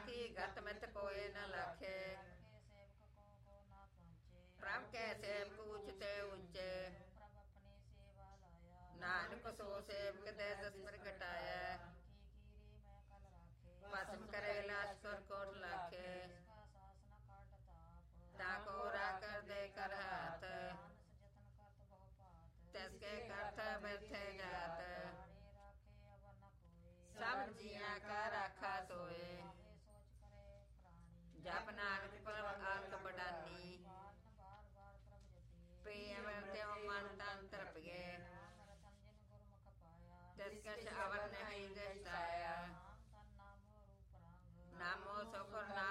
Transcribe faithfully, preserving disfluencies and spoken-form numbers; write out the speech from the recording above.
ताकि गत मित कोय न लखे के सेवक को को ना पहुँचे प्रभ के सेवक ऊंचते ऊंचे प्रभ अपनी सेवा लाया नानक सो सेवक दे दस प्रगटाया की कीरी मैं कल राखे भस्म करे लश्कर कोट लाखे इसका सास न काट ताप ताको कर दे कर हाथ मानस जतन करत बहु पात तिसके करत बैठे जात हारे राखे अब न कोई सब जिया का राखा सोए आगे सोच करे प्राणी जप नानक पर अंक बडानी बार न बार बार प्रभ जपी प्रिय में त्यो मन तन तरप गए नाम रतन जिन गुरमुख पाया तिसके अवन